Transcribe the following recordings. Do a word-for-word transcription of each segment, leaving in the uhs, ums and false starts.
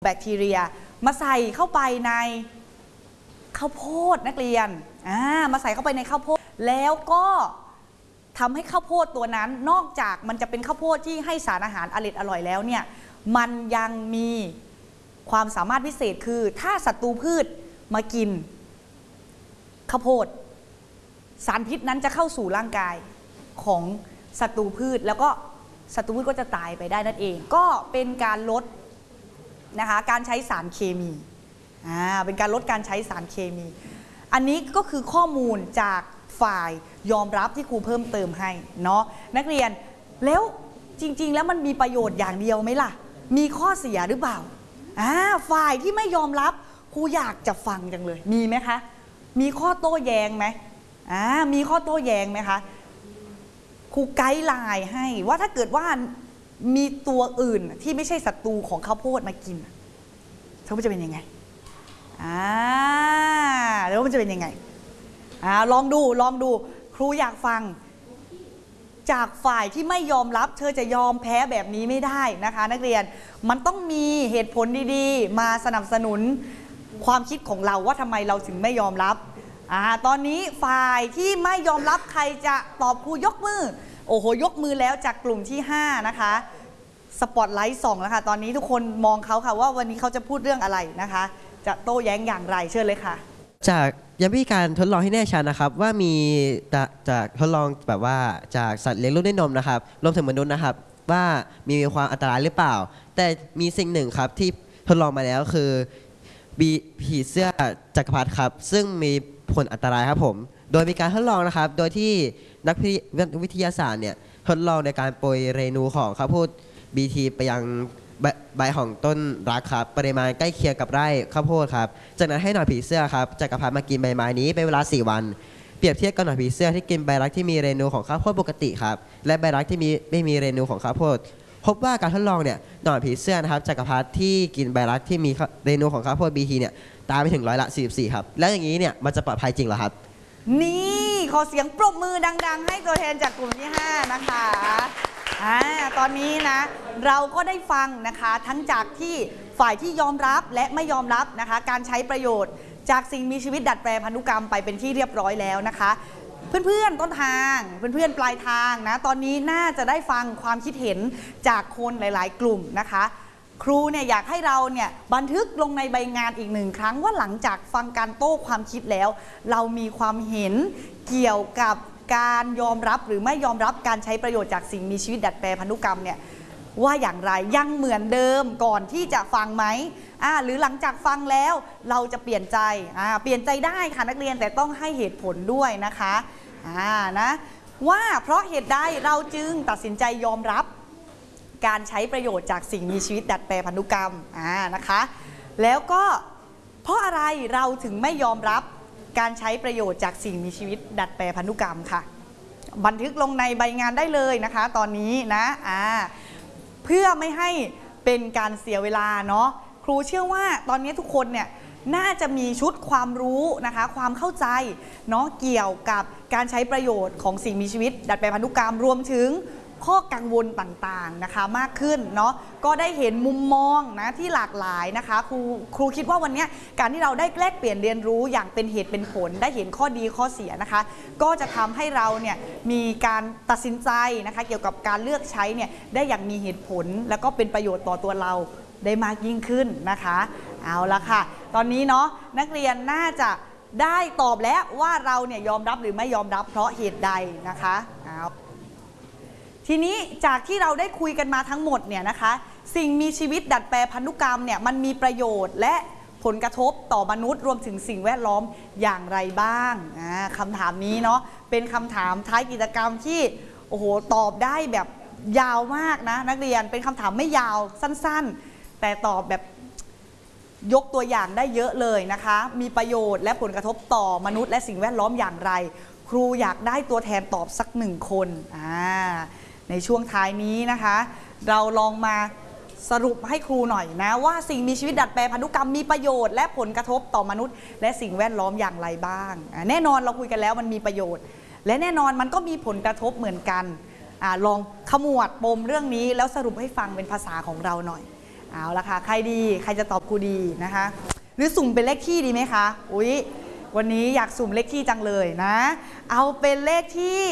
แบคทีเรียมาใส่เข้าไปในข้าวโพดนักเรียนอ่ามาใส่เข้าไปในข้าวโพดแล้วก็ทำให้ข้าวโพดตัวนั้นนอกจากมันจะเป็นข้าวโพดที่ให้สารอาหารอร่อยอร่อยแล้วเนี่ยมันยังมีความสามารถพิเศษคือถ้าศัตรูพืชมากินข้าวโพดสารพิษนั้นจะเข้าสู่ร่างกายของศัตรูพืชแล้วก็ศัตรูพืชก็จะตายไปได้นั่นเองก็เป็นการลดนะคะการใช้สารเคมีอ่าเป็นการลดการใช้สารเคมีอันนี้ก็คือข้อมูลจากฝ่ายยอมรับที่ครูเพิ่มเติมให้เนาะนักเรียนแล้วจริงๆแล้วมันมีประโยชน์อย่างเดียวไหมล่ะมีข้อเสียหรือเปล่าอ่าฝ่ายที่ไม่ยอมรับครูอยากจะฟังจังเลยมีไหมคะมีข้อโต้แย้งไหมอ่ามีข้อโต้แย้งไหมคะครูไกด์ไลน์ให้ว่าถ้าเกิดว่ามีตัวอื่นที่ไม่ใช่ศัตรูของข้าวโพดมากินเขาจะเป็นยังไงอ่าแล้วมันจะเป็นยังไงอ่าลองดูลองดูครูอยากฟังจากฝ่ายที่ไม่ยอมรับเธอจะยอมแพ้แบบนี้ไม่ได้นะคะนักเรียนมันต้องมีเหตุผลดีๆมาสนับสนุนความคิดของเราว่าทำไมเราถึงไม่ยอมรับอ่าตอนนี้ฝ่ายที่ไม่ยอมรับใครจะตอบครูยกมือโอ้โหยกมือแล้วจากกลุ่มที่ห้านะคะสปอตไลท์ส่องแล้วค่ะตอนนี้ทุกคนมองเขาค่ะว่าวันนี้เขาจะพูดเรื่องอะไรนะคะจะโต้แย้งอย่างไรเชิญเลยค่ะจากยังมีการทดลองให้แน่ชัดนะครับว่ามีจากทดลองแบบว่าจากสัตว์เลี้ยงลูกด้วยนมนะครับรวมถึงมนุษย์นะครับว่ามีความอันตรายหรือเปล่าแต่มีสิ่งหนึ่งครับที่ทดลองมาแล้วคือบีผีเสื้อจักรพรรดิครับซึ่งมีผลอันตรายครับผมโดยมีการทดลองนะครับโดยที่นักวิทยาศาสตร์เนี่ยทดลองในการโปรยเรนูของข้าวโพดบีทีไปยังใบของต้นรักครับปริมาณใกล้เคียงกับไร่ข้าวโพดครับจากนั้นให้หนอนผีเสื้อครับจักรพรรดิมากินใบไม้นี้เป็นเวลาสี่วันเปรียบเทียบกับหนอนผีเสื้อที่กินใบรักที่มีเรนูของข้าวโพดปกติครับและใบรักที่มีไม่มีเรนูของข้าวโพดพบว่าการทดลองเนี่ยหนอนผีเสื้อนะครับจักรพรรดิที่กินใบรักที่มีเรนูของข้าวโพดบีทีเนี่ยตายไปถึงร้อยละสี่สิบสี่ครับแล้วอย่างนี้เนี่ยมันจะปลอดภัยจริงเหรอครับนี่ขอเสียงปรบมือดังๆให้ตัวแทนจากกลุ่มที่ห้านะคะอ่าตอนนี้นะเราก็ได้ฟังนะคะทั้งจากที่ฝ่ายที่ยอมรับและไม่ยอมรับนะคะการใช้ประโยชน์จากสิ่งมีชีวิตดัดแปลงพันธุกรรมไปเป็นที่เรียบร้อยแล้วนะคะเพื่อนๆต้นทางเพื่อนๆปลายทางนะตอนนี้น่าจะได้ฟังความคิดเห็นจากคนหลายๆกลุ่มนะคะครูเนี่ยอยากให้เราเนี่ยบันทึกลงในใบงานอีกหนึ่งครั้งว่าหลังจากฟังการโต้ความคิดแล้วเรามีความเห็นเกี่ยวกับการยอมรับหรือไม่ยอมรับการใช้ประโยชน์จากสิ่งมีชีวิตดัดแปลงพันธุกรรมเนี่ยว่าอย่างไรยังเหมือนเดิมก่อนที่จะฟังไหมอ่าหรือหลังจากฟังแล้วเราจะเปลี่ยนใจอ่าเปลี่ยนใจได้ค่ะนักเรียนแต่ต้องให้เหตุผลด้วยนะคะอ่านะว่าเพราะเหตุใดเราจึงตัดสินใจยอมรับการใช้ประโยชน์จากสิ่งมีชีวิตดัดแปลงพันธุกรรมอ่านะคะแล้วก็เพราะอะไรเราถึงไม่ยอมรับการใช้ประโยชน์จากสิ่งมีชีวิตดัดแปลงพันธุกรรมค่ะบันทึกลงในใบงานได้เลยนะคะตอนนี้นะอ่าเพื่อไม่ให้เป็นการเสียเวลาเนาะครูเชื่อว่าตอนนี้ทุกคนเนี่ยน่าจะมีชุดความรู้นะคะความเข้าใจเนาะเกี่ยวกับการใช้ประโยชน์ของสิ่งมีชีวิตดัดแปลงพันธุกรรมรวมถึงข้อกังวลต่างๆนะคะมากขึ้นเนาะก็ได้เห็นมุมมองนะที่หลากหลายนะคะครูครูคิดว่าวันนี้การที่เราได้แลกเปลี่ยนเรียนรู้อย่างเป็นเหตุเป็นผลได้เห็นข้อดีข้อเสียนะคะก็จะทำให้เราเนี่ยมีการตัดสินใจนะคะเกี่ยวกับการเลือกใช้เนี่ยได้อย่างมีเหตุผลแล้วก็เป็นประโยชน์ต่อตัวเราได้มากยิ่งขึ้นนะคะเอาละค่ะตอนนี้เนาะนักเรียนน่าจะได้ตอบแล้วว่าเราเนี่ยยอมรับหรือไม่ยอมรับเพราะเหตุใดนะคะเอาทีนี้จากที่เราได้คุยกันมาทั้งหมดเนี่ยนะคะสิ่งมีชีวิตดัดแปลงพันธุกรรมเนี่ยมันมีประโยชน์และผลกระทบต่อมนุษย์รวมถึงสิ่งแวดล้อมอย่างไรบ้างคำถามนี้เนาะเป็นคำถามท้ายกิจกรรมที่โอ้โหตอบได้แบบยาวมากนะนักเรียนเป็นคำถามไม่ยาวสั้นๆแต่ตอบแบบยกตัวอย่างได้เยอะเลยนะคะมีประโยชน์และผลกระทบต่อมนุษย์และสิ่งแวดล้อมอย่างไรครูอยากได้ตัวแทนตอบสักหนึ่งคนอ่าในช่วงท้ายนี้นะคะเราลองมาสรุปให้ครูหน่อยนะว่าสิ่งมีชีวิตดัดแปลงพันธุกรรมมีประโยชน์และผลกระทบต่อมนุษย์และสิ่งแวดล้อมอย่างไรบ้างแน่นอนเราคุยกันแล้วมันมีประโยชน์และแน่นอนมันก็มีผลกระทบเหมือนกันอลองขมวดปมเรื่องนี้แล้วสรุปให้ฟังเป็นภาษาของเราหน่อยเอาละค่ะใครดีใครจะตอบครูดีนะคะหรือสุ่มเป็นเลขที่ดีไหมคะอุ๊ยวันนี้อยากสุ่มเลขที่จังเลยนะเอาเป็นเลขที่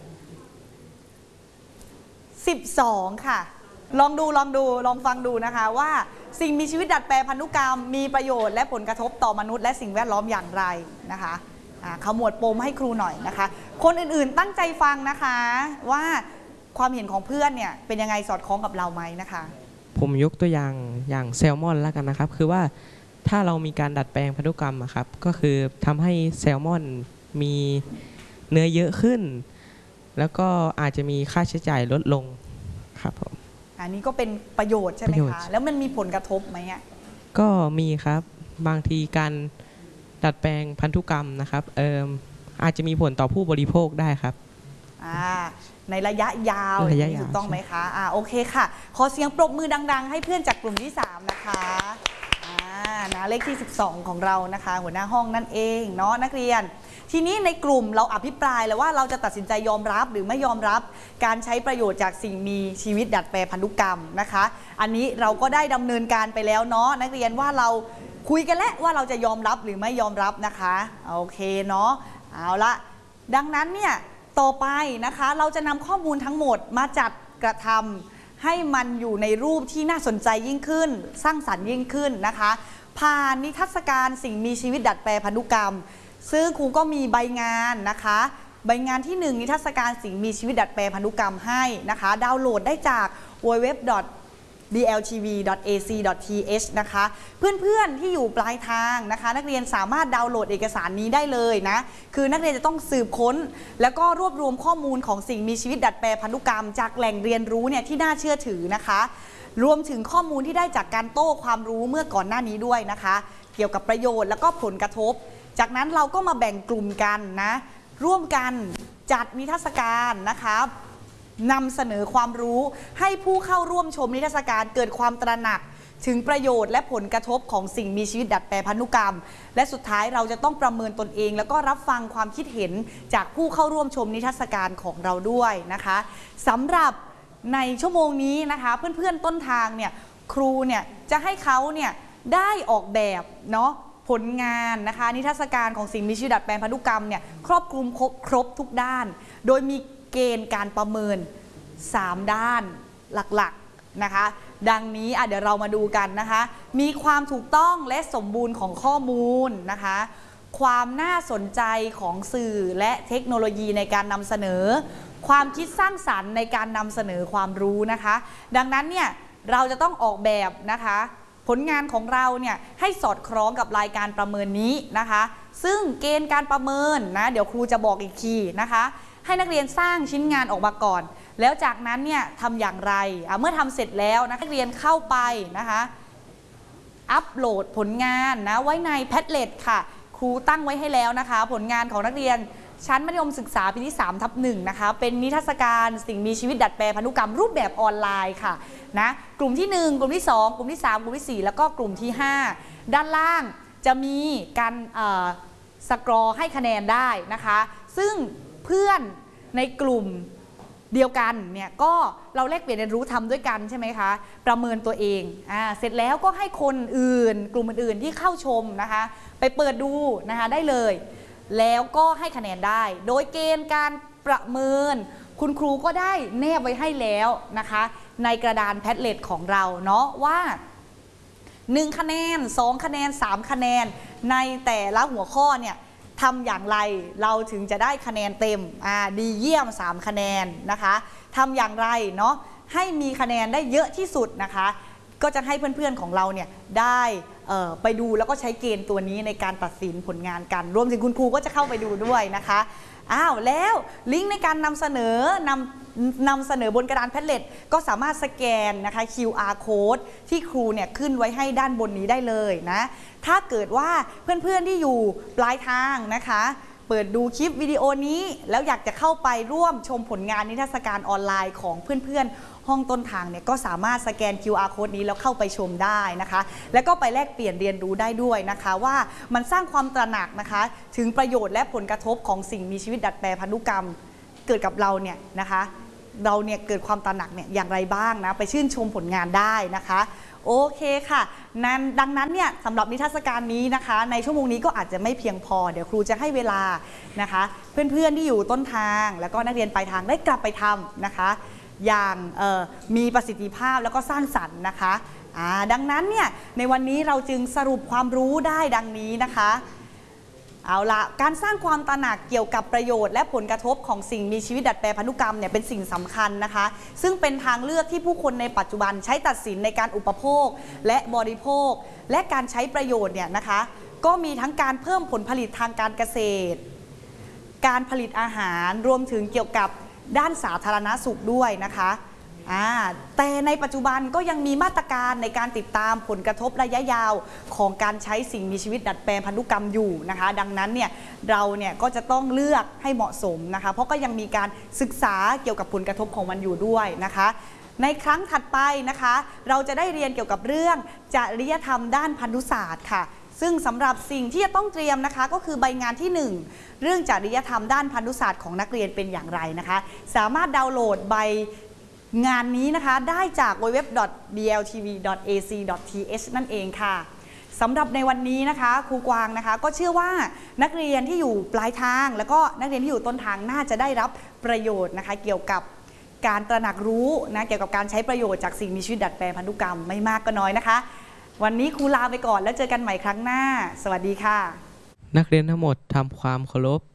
สิบสองค่ะลองดูลองดูลองฟังดูนะคะว่าสิ่งมีชีวิตดัดแปลงพันธุกรรมมีประโยชน์และผลกระทบต่อมนุษย์และสิ่งแวดล้อมอย่างไรนะคะขมวดปมให้ครูหน่อยนะคะคนอื่นๆตั้งใจฟังนะคะว่าความเห็นของเพื่อนเนี่ยเป็นยังไงสอดคล้องกับเราไหมนะคะผมยกตัวอย่างอย่างแซลมอนแล้วกันนะครับคือว่าถ้าเรามีการดัดแปลงพันธุกรรมอะครับก็คือทำให้แซลมอนมีเนื้อเยอะขึ้นแล้วก็อาจจะมีค่าใช้จ่ายลดลงครับผมอันนี้ก็เป็นประโยชน์ใช่ไหมคะแล้วมันมีผลกระทบไหมอ่ะก็มีครับบางทีการดัดแปลงพันธุกรรมนะครับเอ่ออาจจะมีผลต่อผู้บริโภคได้ครับอ่าในระยะยาวระยะยาวถูกต้องไหมคะอ่าโอเคค่ะขอเสียงปรบมือดังๆให้เพื่อนจากกลุ่มที่สามนะคะอ่านะเลขที่สิบสองของเรานะคะหัวหน้าห้องนั่นเองเนาะนักเรียนทีนี้ในกลุ่มเราอภิปรายแล้วว่าเราจะตัดสินใจยอมรับหรือไม่ยอมรับการใช้ประโยชน์จากสิ่งมีชีวิตดัดแปลงพันธุกรรมนะคะอันนี้เราก็ได้ดำเนินการไปแล้วเนาะนักเรียนว่าเราคุยกันแล้วว่าเราจะยอมรับหรือไม่ยอมรับนะคะโอเคเนาะเอาละดังนั้นเนี่ยต่อไปนะคะเราจะนำข้อมูลทั้งหมดมาจัดกระทำให้มันอยู่ในรูปที่น่าสนใจยิ่งขึ้นสร้างสรรค์ยิ่งขึ้นนะคะผ่านนิทรรศการสิ่งมีชีวิตดัดแปลงพันธุกรรมซึ่งครูก็มีใบงานนะคะใบงานที่หนึ่งนิทรรศการสิ่งมีชีวิตดัดแปลงพันธุกรรมให้นะคะดาวน์โหลดได้จาก ดับเบิลยู ดับเบิลยู ดับเบิลยู ดอท ดี แอล ที วี ดอท เอ ซี ดอท ที เอช นะคะเพื่อนๆที่อยู่ปลายทางนะคะนักเรียนสามารถดาวน์โหลดเอกสารนี้ได้เลยนะคือนักเรียนจะต้องสืบค้นแล้วก็รวบรวมข้อมูลของสิ่งมีชีวิตดัดแปลงพันธุกรรมจากแหล่งเรียนรู้เนี่ยที่น่าเชื่อถือนะคะรวมถึงข้อมูลที่ได้จากการโต้ความรู้เมื่อก่อนหน้านี้ด้วยนะคะเกี่ยวกับประโยชน์แล้วก็ผลกระทบจากนั้นเราก็มาแบ่งกลุ่มกันนะร่วมกันจัดนิทรรศการนะคะนำเสนอความรู้ให้ผู้เข้าร่วมชมนิทรรศการเกิดความตระหนักถึงประโยชน์และผลกระทบของสิ่งมีชีวิตดัดแปลงพันธุกรรมและสุดท้ายเราจะต้องประเมินตนเองแล้วก็รับฟังความคิดเห็นจากผู้เข้าร่วมชมนิทรรศการของเราด้วยนะคะสำหรับในชั่วโมงนี้นะคะเพื่อนๆต้นทางเนี่ยครูเนี่ยจะให้เขาเนี่ยได้ออกแบบเนาะผลงานนะคะนิทรรศการของสิ่งมีชีวิตดัดแปลงพันธุกรรมเนี่ยครอบคลุมครบครบทุกด้านโดยมีเกณฑ์การประเมินสามด้านหลักๆนะคะดังนี้เดี๋ยวเรามาดูกันนะคะมีความถูกต้องและสมบูรณ์ของข้อมูลนะคะความน่าสนใจของสื่อและเทคโนโลยีในการนำเสนอความคิดสร้างสรรค์ในการนำเสนอความรู้นะคะดังนั้นเนี่ยเราจะต้องออกแบบนะคะผลงานของเราเนี่ยให้สอดคล้องกับรายการประเมินนี้นะคะซึ่งเกณฑ์การประเมินนะเดี๋ยวครูจะบอกอีกทีนะคะให้นักเรียนสร้างชิ้นงานออกมาก่อนแล้วจากนั้นเนี่ยทำอย่างไรเมื่อทำเสร็จแล้วนักเรียนเข้าไปนะคะอัปโหลดผลงานนะไว้ใน Padlet ค่ะครูตั้งไว้ให้แล้วนะคะผลงานของนักเรียนชั้นมัธยมศึกษาปีที่สามทับหนึ่งนะคะเป็นนิทรรศการสิ่งมีชีวิตดัดแปลงพันธุกรรมรูปแบบออนไลน์ค่ะนะกลุ่มที่หนึ่งกลุ่มที่สองกลุ่มที่สามกลุ่มที่สี่แล้วก็กลุ่มที่ห้าด้านล่างจะมีการสกอร์ให้คะแนนได้นะคะซึ่งเพื่อนในกลุ่มเดียวกันเนี่ยก็เราแลกเปลี่ยนเรียนรู้ทำด้วยกันใช่ไหมคะประเมินตัวเองอ่าเสร็จแล้วก็ให้คนอื่นกลุ่มอื่นๆที่เข้าชมนะคะไปเปิดดูนะคะได้เลยแล้วก็ให้คะแนนได้โดยเกณฑ์การประเมินคุณครูก็ได้แนบไว้ให้แล้วนะคะในกระดานแพดเล็ตของเราเนาะว่าหนึ่งคะแนนสองคะแนนสามคะแนนในแต่ละหัวข้อเนี่ยทำอย่างไรเราถึงจะได้คะแนนเต็มอ่าดีเยี่ยมสามคะแนนนะคะทำอย่างไรเนาะให้มีคะแนนได้เยอะที่สุดนะคะก็จะให้เพื่อนๆของเราเนี่ยได้ไปดูแล้วก็ใช้เกณฑ์ตัวนี้ในการตัดสินผลงานกันรวมถึงคุณครูก็จะเข้าไปดูด้วยนะคะอ้าวแล้วลิงก์ในการนำเสนอนำนำเสนอบนกระดานแพดเล็ตก็สามารถสแกนนะคะ คิว อาร์ Code ที่ครูเนี่ยขึ้นไว้ให้ด้านบนนี้ได้เลยนะถ้าเกิดว่าเพื่อนๆที่อยู่ปลายทางนะคะเปิดดูคลิปวิดีโอนี้แล้วอยากจะเข้าไปร่วมชมผลงานนิทรรศการออนไลน์ของเพื่อนๆห้องต้นทางเนี่ยก็สามารถสแกน คิว อาร์ Code นี้แล้วเข้าไปชมได้นะคะแล้วก็ไปแลกเปลี่ยนเรียนรู้ได้ด้วยนะคะว่ามันสร้างความตระหนักนะคะถึงประโยชน์และผลกระทบของสิ่งมีชีวิตดัดแปลงพันธุกรรมเกิดกับเราเนี่ยนะคะเราเนี่ยเกิดความตระหนักเนี่ยอย่างไรบ้างนะไปชื่นชมผลงานได้นะคะโอเคค่ะนั้นดังนั้นเนี่ยสำหรับนิทรรศการนี้นะคะในชั่วโมงนี้ก็อาจจะไม่เพียงพอเดี๋ยวครูจะให้เวลานะคะเพื่อนๆที่อยู่ต้นทางแล้วก็นักเรียนปลายทางได้กลับไปทำนะคะอย่างมีประสิทธิภาพแล้วก็สร้างสรรค์นะคะดังนั้นเนี่ยในวันนี้เราจึงสรุปความรู้ได้ดังนี้นะคะเอาละการสร้างความตระหนักเกี่ยวกับประโยชน์และผลกระทบของสิ่งมีชีวิตดัดแปลงพันธุกรรมเนี่ยเป็นสิ่งสำคัญนะคะซึ่งเป็นทางเลือกที่ผู้คนในปัจจุบันใช้ตัดสินในการอุปโภคและบริโภคและการใช้ประโยชน์เนี่ยนะคะก็มีทั้งการเพิ่มผลผลิตทางการเกษตรการผลิตอาหารรวมถึงเกี่ยวกับด้านสาธารณสุขด้วยนะคะแต่ในปัจจุบันก็ยังมีมาตรการในการติดตามผลกระทบระยะยาวของการใช้สิ่งมีชีวิตดัดแปลงพันธุกรรมอยู่นะคะดังนั้นเนี่ยเราเนี่ยก็จะต้องเลือกให้เหมาะสมนะคะเพราะก็ยังมีการศึกษาเกี่ยวกับผลกระทบของมันอยู่ด้วยนะคะในครั้งถัดไปนะคะเราจะได้เรียนเกี่ยวกับเรื่องจริยธรรมด้านพันธุศาสตร์ค่ะซึ่งสำหรับสิ่งที่จะต้องเตรียมนะคะก็คือใบงานที่หนึ่งเรื่องจริยธรรมด้านพันธุศาสตร์ของนักเรียนเป็นอย่างไรนะคะสามารถดาวน์โหลดใบงานนี้นะคะได้จาก ดับเบิลยู ดับเบิลยู ดับเบิลยู ดอท บี แอล ที วี ดอท เอ ซี ดอท ที เอช นั่นเองค่ะสำหรับในวันนี้นะคะครูกวางนะคะก็เชื่อว่านักเรียนที่อยู่ปลายทางแล้วก็นักเรียนที่อยู่ต้นทางน่าจะได้รับประโยชน์นะคะเกี่ยวกับการตระหนักรู้นะเกี่ยวกับการใช้ประโยชน์จากสิ่งมีชีวิตดัดแปลงพันธุกรรมไม่มากก็น้อยนะคะวันนี้ครูลาไปก่อนแล้วเจอกันใหม่ครั้งหน้าสวัสดีค่ะนักเรียนทั้งหมดทำความเคารพ